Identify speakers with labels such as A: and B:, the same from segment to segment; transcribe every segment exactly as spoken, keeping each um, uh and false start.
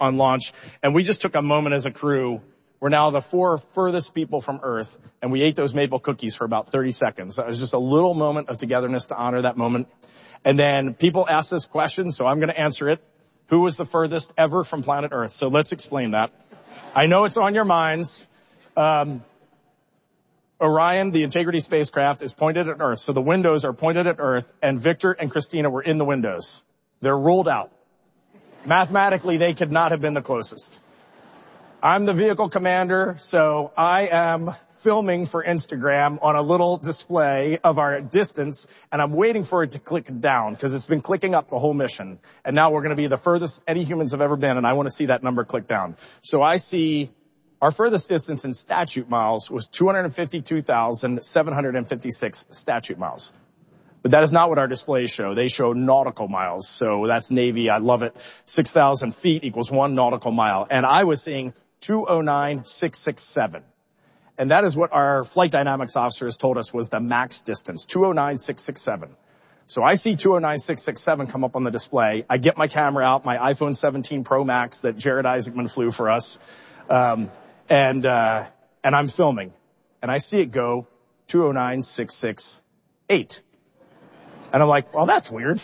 A: on launch. And we just took a moment as a crew. We're now the four furthest people from Earth, and we ate those maple cookies for about thirty seconds. That was just a little moment of togetherness to honor that moment. And then people ask this question, so I'm going to answer it. Who was the furthest ever from planet Earth? So let's explain that. I know it's on your minds. Um, Orion, the Integrity spacecraft, is pointed at Earth. So the windows are pointed at Earth, and Victor and Christina were in the windows. They're ruled out. Mathematically, they could not have been the closest. I'm the vehicle commander, so I am filming for Instagram on a little display of our distance, and I'm waiting for it to click down because it's been clicking up the whole mission. And now we're going to be the furthest any humans have ever been, and I want to see that number click down. So I see our furthest distance in statute miles was two hundred fifty-two thousand seven hundred fifty-six statute miles. But that is not what our displays show. They show nautical miles. So that's Navy. I love it. six thousand feet equals one nautical mile. And I was seeing two oh nine six six seven. And that is what our flight dynamics officers told us was the max distance, two oh nine six six seven. So I see two oh nine six six seven come up on the display. I get my camera out, my iPhone seventeen Pro Max that Jared Isaacman flew for us. Um, and, uh, and I'm filming. And I see it go two oh nine six six eight. And I'm like, well, that's weird.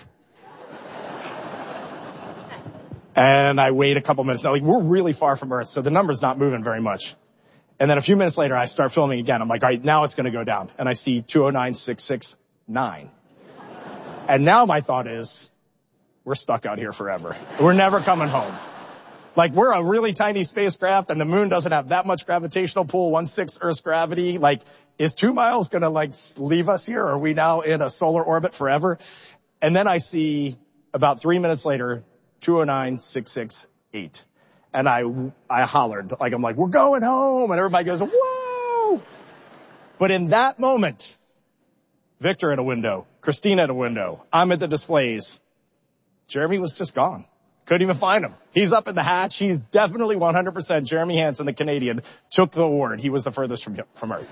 A: And I wait a couple minutes. Now, like, we're really far from Earth, so the number's not moving very much. And then a few minutes later, I start filming again. I'm like, all right, now it's going to go down. And I see two oh nine six six nine. And now my thought is, we're stuck out here forever. We're never coming home. Like, we're a really tiny spacecraft, and the moon doesn't have that much gravitational pull, one-sixth Earth's gravity. Like, is two miles going to, like, leave us here? Or are we now in a solar orbit forever? And then I see, about three minutes later, two oh nine six six eight. And I, I hollered, like, I'm like, we're going home. And everybody goes, whoa! But in that moment, Victor at a window, Christina at a window, I'm at the displays. Jeremy was just gone. Couldn't even find him. He's up in the hatch. He's definitely one hundred percent Jeremy Hansen, the Canadian, took the award. He was the furthest from, from Earth.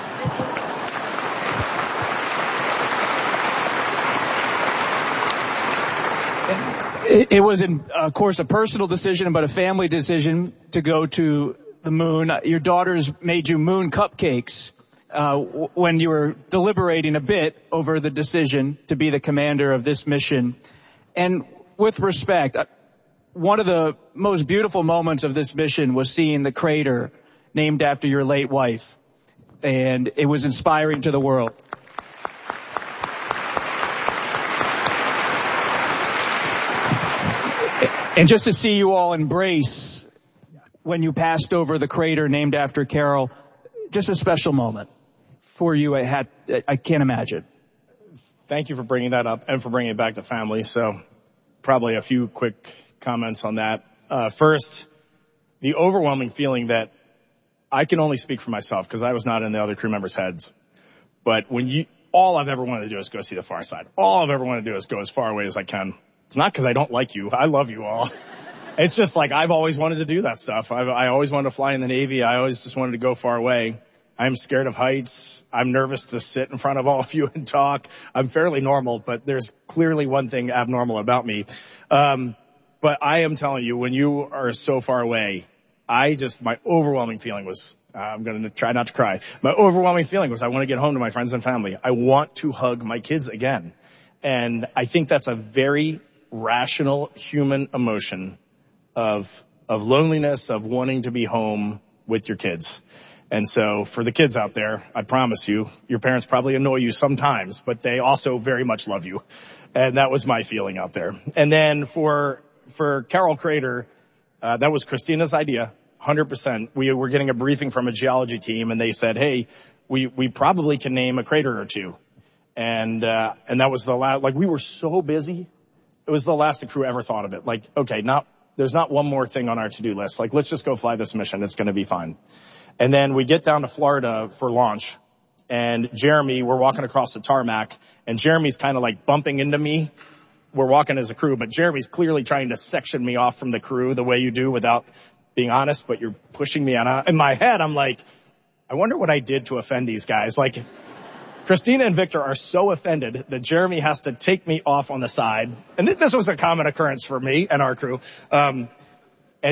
B: It was, in, of course, a personal decision, but a family decision to go to the moon. Your daughters made you moon cupcakes uh, when you were deliberating a bit over the decision to be the commander of this mission. And with respect, one of the most beautiful moments of this mission was seeing the crater named after your late wife. And it was inspiring to the world. And just to see you all embrace when you passed over the crater named after Carol, just a special moment for you. I had, I can't imagine.
A: Thank you for bringing that up and for bringing it back to family. So probably a few quick comments on that. Uh, first, the overwhelming feeling that I can only speak for myself because I was not in the other crew members' heads. But when you, all I've ever wanted to do is go see the far side. All I've ever wanted to do is go as far away as I can. It's not because I don't like you. I love you all. It's just like I've always wanted to do that stuff. I've, I always wanted to fly in the Navy. I always just wanted to go far away. I'm scared of heights. I'm nervous to sit in front of all of you and talk. I'm fairly normal, but there's clearly one thing abnormal about me. Um, but I am telling you, when you are so far away, I just, my overwhelming feeling was, uh, I'm going to try not to cry. My overwhelming feeling was I want to get home to my friends and family. I want to hug my kids again. And I think that's a very rational human emotion of, of loneliness, of wanting to be home with your kids. And so for the kids out there, I promise you, your parents probably annoy you sometimes, but they also very much love you. And that was my feeling out there. And then for, for Carol Crater, uh, that was Christina's idea, one hundred percent. We were getting a briefing from a geology team and they said, hey, we, we probably can name a crater or two. And, uh, and that was the last, like we were so busy. It was the last the crew ever thought of it. Like, okay, not, there's not one more thing on our to-do list. Like, let's just go fly this mission. It's going to be fine. And then we get down to Florida for launch. And Jeremy, we're walking across the tarmac. And Jeremy's kind of like bumping into me. We're walking as a crew, but Jeremy's clearly trying to section me off from the crew the way you do without being honest, but you're pushing me on. In my head, I'm like, I wonder what I did to offend these guys. Like, Christina and Victor are so offended that Jeremy has to take me off on the side. And th- this was a common occurrence for me and our crew. Um,